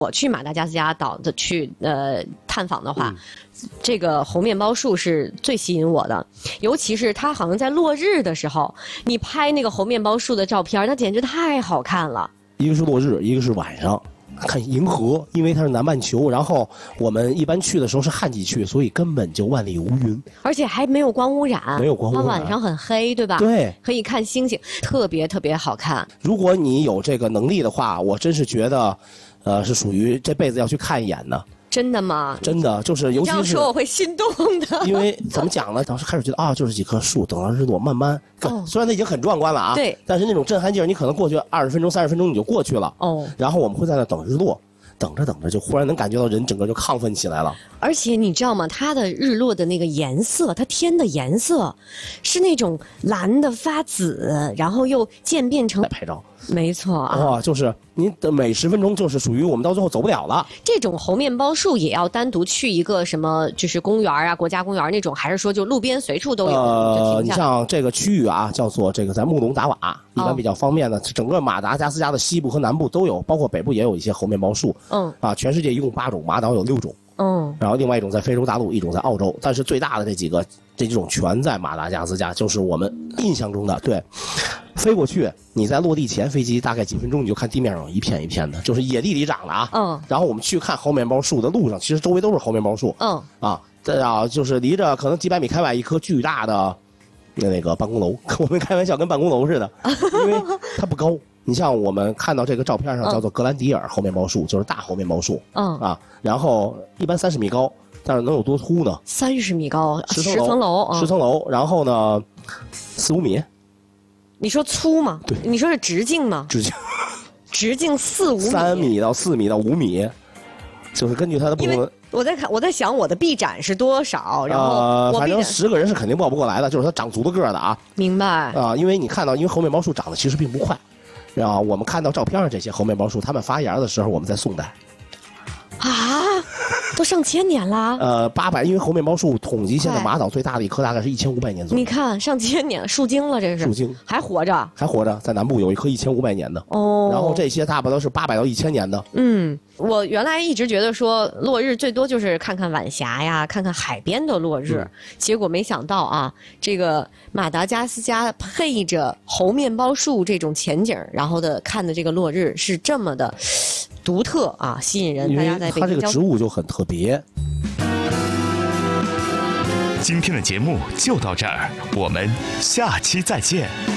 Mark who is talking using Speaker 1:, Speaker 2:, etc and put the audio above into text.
Speaker 1: 我去马达加斯加岛的去探访的话，这个猴面包树是最吸引我的，尤其是它好像在落日的时候，你拍那个猴面包树的照片，那简直太好看了。
Speaker 2: 一个是落日，一个是晚上。看银河，因为它是南半球，然后我们一般去的时候是旱季去，所以根本就万里无云，
Speaker 1: 而且还没有光污染，
Speaker 2: 没有光污染，
Speaker 1: 它晚上很黑，对吧？
Speaker 2: 对，
Speaker 1: 可以看星星，特别特别好看。
Speaker 2: 如果你有这个能力的话，我真是觉得，是属于这辈子要去看一眼的。
Speaker 1: 真的吗？
Speaker 2: 真的，就是尤其是
Speaker 1: 这样说我会心动的。
Speaker 2: 因为怎么讲呢？当时开始觉得啊，就是几棵树，等到日落慢慢，虽然它已经很壮观了啊，
Speaker 1: 对，
Speaker 2: 但是那种震撼劲儿，你可能过去20分钟、30分钟你就过去了。
Speaker 1: 哦，
Speaker 2: 然后我们会在那等日落。等着等着，就忽然能感觉到人整个就亢奋起来了。
Speaker 1: 而且你知道吗？它的日落的那个颜色，它天的颜色，是那种蓝的发紫，然后又渐变成
Speaker 2: 拍照。
Speaker 1: 没错啊，
Speaker 2: 哇，就是你的每10分钟就是属于我们到最后走不了了。
Speaker 1: 这种猴面包树也要单独去一个什么，就是公园啊、国家公园那种，还是说就路边随处都有？
Speaker 2: 你像这个区域啊，叫做这个在穆隆达瓦，一般比较方便的，整个马达加斯加的西部和南部都有，包括北部也有一些猴面包树。全世界一共8种，马岛有6种。然后另外一种在非洲大陆，一种在澳洲，但是最大的这几种全在马达加斯加，就是我们印象中的对。飞过去，你在落地前飞机大概几分钟，你就看地面上一片一片的，就是野地里长的啊。然后我们去看猴面包树的路上，其实周围都是猴面包树。就是离着可能几百米开外一棵巨大的那个办公楼，我们开玩笑跟办公楼似的，因为它不高。你像我们看到这个照片上叫做格兰迪尔猴面包树，就是大猴面包树。然后一般30米高，但是能有多粗呢？30
Speaker 1: 米高，10
Speaker 2: 层楼，10层楼。然后呢，4、5米。你
Speaker 1: 说粗吗？
Speaker 2: 对，
Speaker 1: 你说是直径吗？
Speaker 2: 直径，
Speaker 1: 直径4、5米
Speaker 2: ，3米到4米到5米，就是根据它的不同的。
Speaker 1: 我在想我的臂展是多少，然后
Speaker 2: 反正10个人是肯定抱不过来的，就是它长足了个的啊。
Speaker 1: 明白
Speaker 2: 因为你看到，因为猴面包树长得其实并不快，然后我们看到照片上这些猴面包树，它们发芽的时候，我们在宋代。
Speaker 1: 都上千年了。
Speaker 2: 800，因为猴面包树统计现在马岛最大的一棵大概是1500年左右。
Speaker 1: 你看上千年，树精了，这是
Speaker 2: 树精
Speaker 1: 还活着，
Speaker 2: 在南部有一棵1500年的。然后这些大部分都是800到1000年的。
Speaker 1: 我原来一直觉得说落日最多就是看看晚霞呀，看看海边的落日，结果没想到啊，这个马达加斯加配着猴面包树这种前景，然后看的这个落日是这么的独特啊，吸引人。大家在北京，
Speaker 2: 它这个植物就很特别。
Speaker 3: 今天的节目就到这儿，我们下期再见。